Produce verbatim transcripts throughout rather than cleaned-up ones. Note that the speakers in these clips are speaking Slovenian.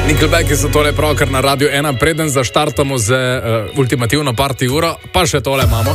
Nickelbacki so tole pravkar na Radio ena, preden zaštartamo z uh, ultimativno party uro, pa še tole imamo.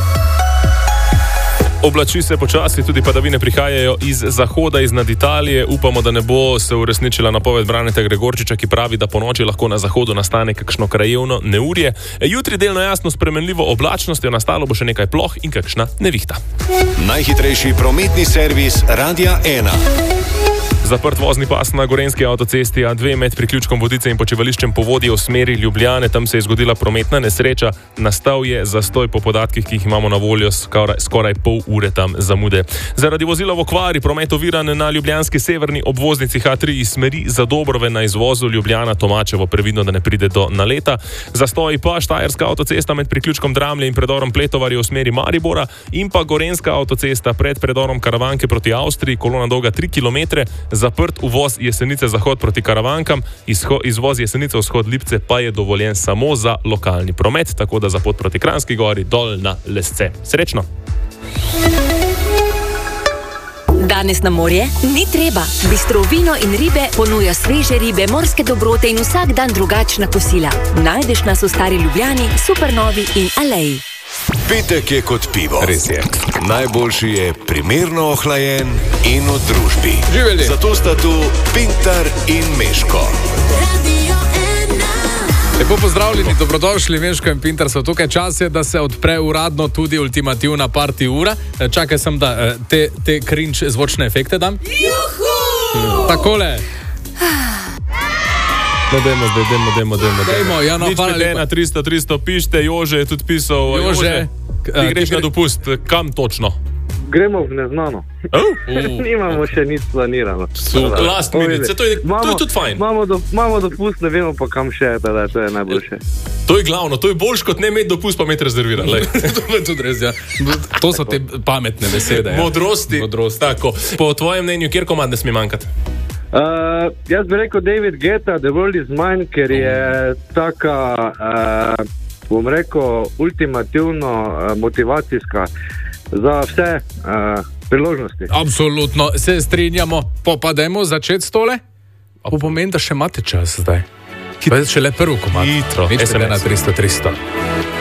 Oblači se počasi, tudi padavine prihajajo iz zahoda, iz nad Italije. Upamo, da ne bo se uresničila napoved Braneta Gregorčiča, ki pravi, da ponoči lahko na zahodu nastane kakšno krajevno neurje. Jutri delno jasno spremenljivo oblačnostjo, nastalo bo še nekaj ploh in kakšna nevihta. Najhitrejši prometni servis Radia ena. Zaprt vozni pas na gorenjski avtocesti A dve med priključkom Vodice in počivališčem Povodje v smeri Ljubljane. Tam se je zgodila prometna nesreča. Nastal je zastoj po podatkih, ki jih imamo na voljo, skoraj, skoraj pol ure tam zamude. Zaradi vozila v okvari promet oviran na ljubljanski severni obvoznici H tri iz smeri Zadobrove na izvozu Ljubljana Tomačevo, previdno, da ne pride do naleta. Zastoj pa Štajerska avtocesta med priključkom Dramlje in predorom Pletovarje v smeri Maribora in pa gorenjska avtocesta pred predorom Karavanke proti Avstriji, kolona dolga tri kilometre. Zaprt uvoz Jesenice zahod proti Karavankam, izho, izvoz Jesenice vzhod Lipce pa je dovoljen samo za lokalni promet, tako da za pot proti Kranjski gori dol na Lesce. Srečno! Danes na morje ni treba. Bistro vino in ribe ponuja sveže ribe, morske dobrote in vsak dan drugačna kosila. Najdeš nas v Stari Ljubljani, Supernovi in Aleji. Petek je kot pivo. Res je. Najboljši je primerno ohlajen in v družbi. Živeli. Zato sta tu Pintar in Meško. Lepo pozdravljeni, dobrodošli, Meško in Pintar so tukaj. Čas je, da se odpre uradno tudi ultimativna party ura. Čakaj sem, da te, te cringe zvočne efekte dam. Juhu! Takole. No, dajmo zdaj, dajmo, dajmo, dajmo. Dajmo, ja, no, nič hvala lepa. na tristo, tristo pište, Jože je tudi pisal. Jože, Jože ti greš gre... na dopust, kam točno? Gremo v neznano. Oh? Nimamo še nič planirano. Last minute, to je, to je tudi fajn. Imamo, do, imamo dopust, ne vemo pa kam še, da to je najboljše. To je glavno, to je boljš kot ne imeti dopust, pa imeti rezerviran. To je tudi res, ja. To so te pametne besede. Ja. Modrosti. Modrosti. Tako. Po tvojem mnenju, kjer komad ne sme manjkati? Uh, jaz bi rekel David Guetta, The World is Mine, ker je taka, uh, bom rekel, ultimativno uh, motivacijska za vse uh, priložnosti. Absolutno, se strinjamo. Popademo začeti s tole? To pomeni, da še imate čas zdaj. Pa je še le prvi komad. Hitro. Nič ne na tristo, tristo.